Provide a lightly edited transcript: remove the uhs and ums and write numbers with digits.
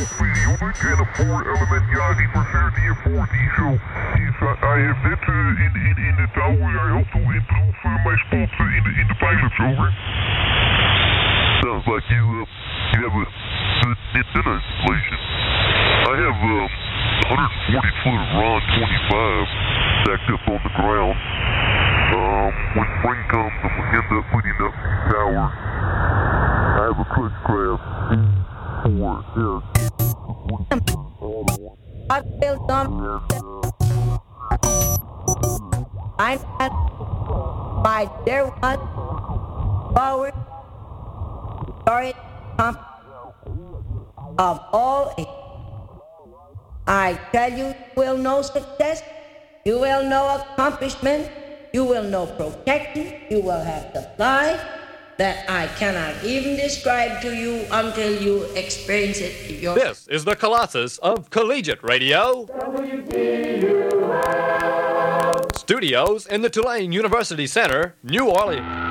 En een voorelement, ja, die verveert hier voor die show. Hij heeft net in de touw, hij helpt to improve my spot in the pilots, over. Sounds like you have a good antenna installation. I have 140-foot RON 25 stacked up on the ground. When spring comes, I'm going to end up putting up these towers. I have a Crunchcraft C4S. I feel dumb. I'm at my dear one forward story of all ages. I tell you, you will know success, you will know accomplishment, you will know protection, you will have supply that I cannot even describe to you until you experience it yourself. This is the Colossus of Collegiate Radio. Studios in the Tulane University Center, New Orleans.